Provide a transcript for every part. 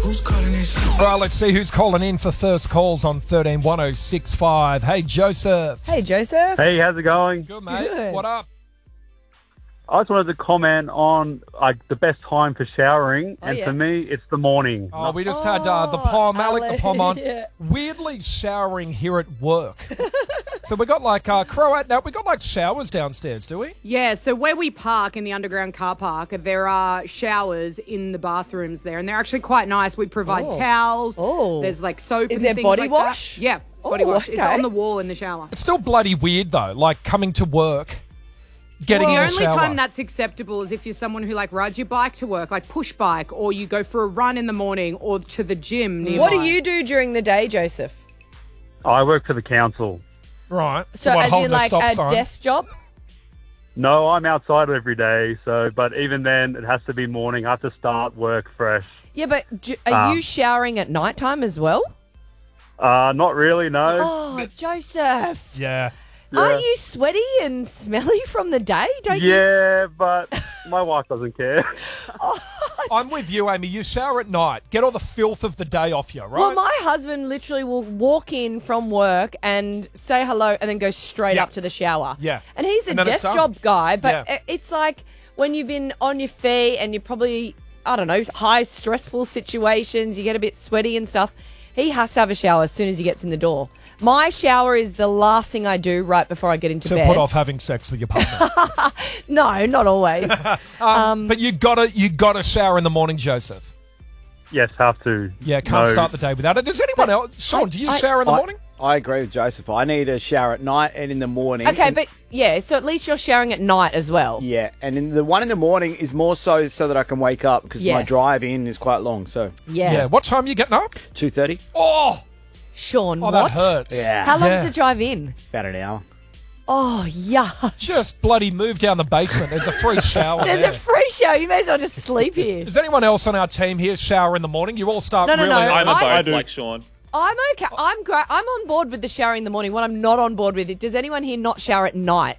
Who's calling this? All right, let's see who's calling in for first calls on 131065. Hey, Joseph. Hey, Joseph. Hey, how's it going? Good, mate. Good. What up? I just wanted to comment on the best time for showering, Oh, and yeah. for me, it's the morning. Oh, we just had the Pom, Alec the Pom on. Yeah. Weirdly showering here at work. So we got like Croat now. We got like showers downstairs, do we? Yeah, so where we park in the underground car park, there are showers in the bathrooms there, and they're actually quite nice. We provide towels. Oh. There's like soap. Is and there things body like wash? That. Yeah, body Oh, wash. It's okay. on the wall in the shower. It's still bloody weird though. Like coming to work, getting in The the only shower. time that's acceptable is if you're someone who like rides your bike to work, like push bike, or you go for a run in the morning, or to the gym nearby. What do you do during the day, Joseph? I work for the council. Right. So what, as holding in like stop a sign? desk job? No, I'm outside every day, but even then, it has to be morning. I have to start work fresh. Yeah, but are you showering at night time as well? Not really, no. Oh, Joseph. Yeah. Aren't you sweaty and smelly from the day? Don't you? Yeah, but my wife doesn't care. I'm with you, Amy. You shower at night. Get all the filth of the day off you, right? Well, my husband literally will walk in from work and say hello and then go straight Yeah. up to the shower. Yeah. And he's a And then it's desk done. job guy, but Yeah. it's like when you've been on your feet and you're probably, I don't know, high stressful situations, you get a bit sweaty and stuff. He has to have a shower as soon as he gets in the door. My shower is the last thing I do right before I get into to bed. put off having sex with your partner. No, not always. But you gotta shower in the morning, Joseph. Yes, have to. Yeah, can't No. start the day without it. Does anyone else? Sean, do you shower in the morning? I agree with Joseph. I need a shower at night and in the morning. Okay, And- but yeah, so at least you're showering at night as well. yeah, and in the one in the morning is more so that I can wake up because my Yes. drive in is quite long. So Yeah. What time are you getting up? 2:30. Oh, Sean, that what? hurts. Yeah, How long Yeah. does it drive in? about an hour. Oh, yeah. Just bloody move down the basement. There's a free shower There's there. a free show. You may as well just sleep here. Does anyone else on our team here shower in the morning? You all start No, no, really... no. I'm a I both like Sean. I'm okay. I'm great. I'm on board with the shower in the morning. What I'm not on board with it. Does anyone here not shower at night?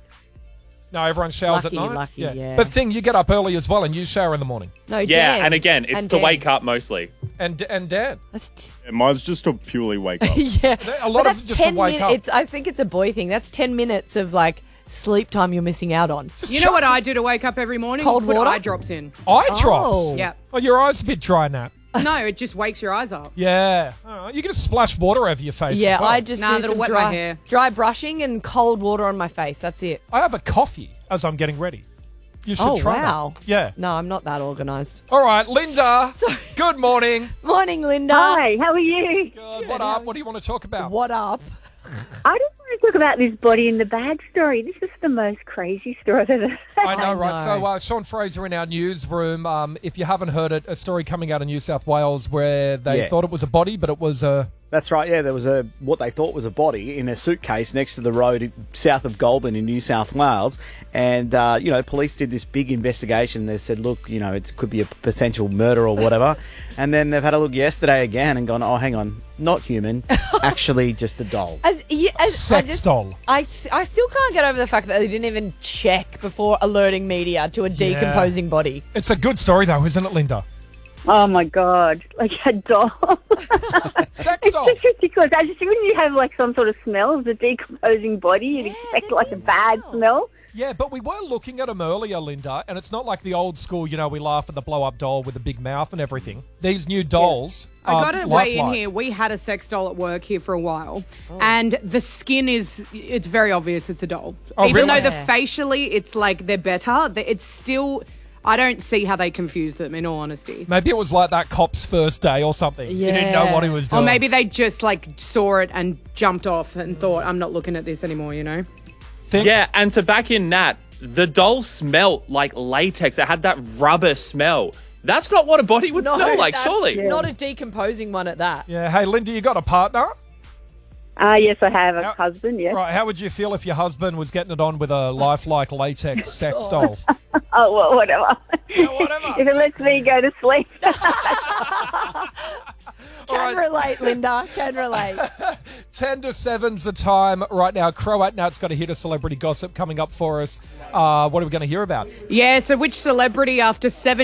No, everyone showers Lucky, at night. lucky, yeah. But you get up early as well and you shower in the morning. No, Yeah, Dan. and again, it's And to Dan. wake up mostly. And Dan. That's Mine's just to purely wake up. yeah. A lot But of that's just to 10 wake up. minutes. I think it's a boy thing. That's 10 minutes of like sleep time you're missing out on. Just You know what I do to wake up every morning? Cold Put water? eye drops in. Eye drops. Oh. Yeah. Oh, your eyes a bit dry, Nat. No, it just wakes your eyes up. Yeah. Oh, you can just splash water over your face. Yeah, as well. I just Nah, do that'll some wet my dry, hair. dry brushing and cold water on my face. That's it. I have a coffee as I'm getting ready. You should Oh, try wow. that. Yeah. No, I'm not that organised. All right, Linda. Good morning. Morning, Linda. Hi, how are you? Good. What up? What do you want to talk about? What up? I just want to talk about this body in the bag story. This is the most crazy story I've ever heard. I know, right? know. So, Sean Fraser in our newsroom. If you haven't heard it, a story coming out of New South Wales where they Yeah. thought it was a body, but it was a. That's right. Yeah, there was what they thought was a body in a suitcase next to the road south of Goulburn in New South Wales, and police did this big investigation. They said, look, it could be a potential murder or whatever, and then they've had a look yesterday again and gone, oh, hang on, not human, actually just a doll. Sex doll. I still can't get over the fact that they didn't even check before alerting media to a decomposing body. It's a good story, though, isn't it, Linda? Oh my God, like a doll. Sex doll. It's just ridiculous. I just when you have like some sort of smell of the decomposing body, you'd expect like a bad smell. Yeah, but we were looking at them earlier, Linda, and it's not like the old school, we laugh at the blow-up doll with the big mouth and everything. These new dolls I are got to weigh in lifelike. here. We had a sex doll at work here for a while, and the skin it's very obvious it's a doll. Oh, Even really? though facially it's like they're better, it's still, I don't see how they confuse them, in all honesty. Maybe it was like that cop's first day or something. He didn't know Yeah. what he was doing. Or maybe they just like saw it and jumped off and thought, I'm not looking at this anymore, Yeah, and to back in Nat, the doll smelt like latex. It had that rubber smell. That's not what a body would smell like, that's surely. not a decomposing one at that. Yeah, hey, Linda, you got a partner? Yes, I have a How- husband, yes. Right, how would you feel if your husband was getting it on with a lifelike latex sex doll? Oh, well, whatever. whatever. If it lets me go to sleep. Can relate, Linda. Can relate. 10 to 7's the time right now. Croat Nat's got a hit of celebrity gossip coming up for us. What are we going to hear about? Yeah, so which celebrity after 7